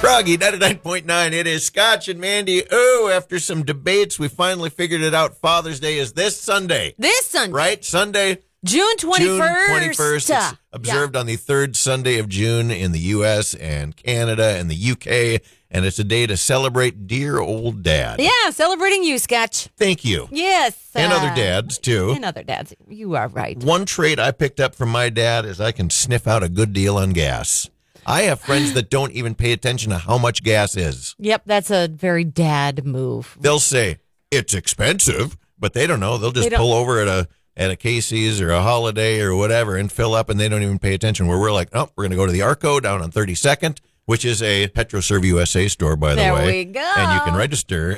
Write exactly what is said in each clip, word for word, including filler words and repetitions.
Froggy ninety-nine point nine. It is Scotch and Mandy. Oh, after some debates, we finally figured it out. Father's Day is this Sunday. This Sunday. Right? Sunday. June twenty-first. June twenty-first. It's observed yeah. on the third Sunday of June in the U S and Canada and the U K. And it's a day to celebrate dear old dad. Yeah, celebrating you, Scotch. Thank you. Yes. And uh, other dads, too. And other dads. You are right. One trait I picked up from my dad is I can sniff out a good deal on gas. I have friends that don't even pay attention to how much gas is. Yep, that's a very dad move. They'll say, it's expensive, but they don't know. They'll just they pull over at a at a Casey's or a Holiday or whatever and fill up, and they don't even pay attention. Where we're like, oh, we're going to go to the Arco down on thirty-second, which is a PetroServe U S A store, by the there way. There we go. And you can register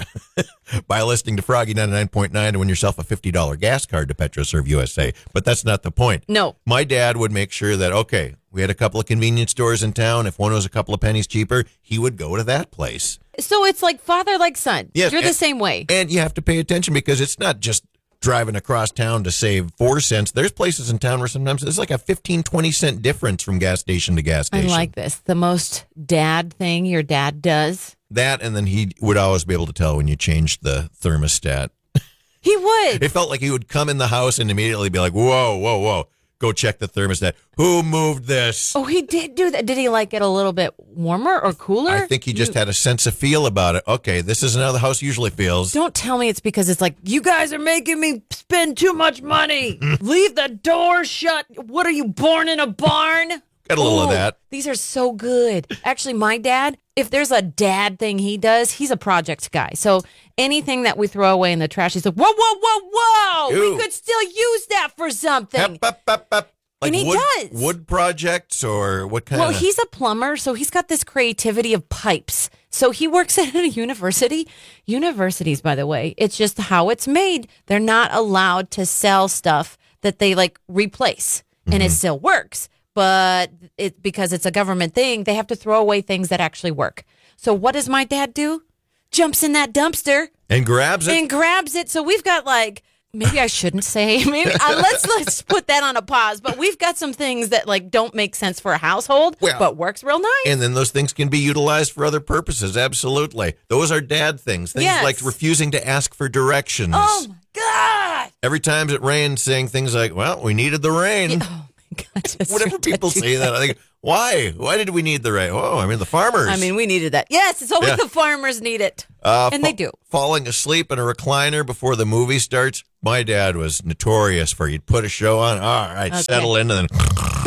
by listening to Froggy ninety-nine point nine to win yourself a fifty dollars gas card to PetroServe U S A. But that's not the point. No. My dad would make sure that, okay, we had a couple of convenience stores in town. If one was a couple of pennies cheaper, he would go to that place. So it's like father, like son. Yes, You're and, the same way. And you have to pay attention because it's not just driving across town to save four cents. There's places in town where sometimes it's like a fifteen, twenty cent difference from gas station to gas station. I like this. The most dad thing your dad does. That, and then he would always be able to tell when you changed the thermostat. He would. It felt like he would come in the house and immediately be like, whoa, whoa, whoa. Go check the thermostat. Who moved this? Oh, he did do that. Did he like it a little bit warmer or cooler? I think he just you... had a sense of feel about it. Okay, this isn't how the house usually feels. Don't tell me it's because it's like, you guys are making me spend too much money. Leave the door shut. What are you, born in a barn? Got a little Ooh, of that. These are so good. Actually, my dad, if there's a dad thing he does, he's a project guy. So anything that we throw away in the trash, he's like, whoa, whoa, whoa, whoa. Ew. We could still use that for something. Hep, hep, hep, hep. Like and he wood, does. Wood projects or what kind well, of? Well, he's a plumber, so he's got this creativity of pipes. So he works at a university. Universities, by the way, it's just how it's made. They're not allowed to sell stuff that they like replace, and mm-hmm. it still works. But it because it's a government thing, they have to throw away things that actually work. So what does my dad do? Jumps in that dumpster and grabs it and grabs it. So we've got like. Maybe I shouldn't say. Maybe uh, let's let's put that on a pause. But we've got some things that like don't make sense for a household, well, but works real nice. And then those things can be utilized for other purposes. Absolutely, those are dad things. Things yes. like refusing to ask for directions. Oh my god! Every time it rains, saying things like, "Well, we needed the rain." Yeah. Oh my god! Whenever people say that, I think, why? Why did we need the rain? Oh, I mean the farmers. I mean, we needed that. Yes, it's always yeah. the farmers need it, uh, and fa- they do. Falling asleep in a recliner before the movie starts. My dad was notorious for he'd put a show on. All right, okay. Settle in, and then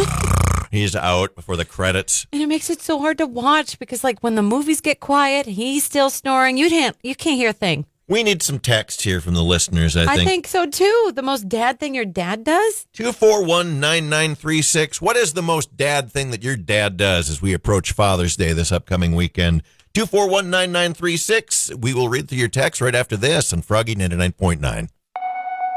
he's out before the credits. And it makes it so hard to watch because, like, when the movies get quiet, he's still snoring. You can't, you can't hear a thing. We need some text here from the listeners, I think. I think so, too. The most dad thing your dad does? two four one, nine nine three six. What is the most dad thing that your dad does as we approach Father's Day this upcoming weekend? two four one, nine nine three six. We will read through your text right after this on Froggy ninety-nine point nine.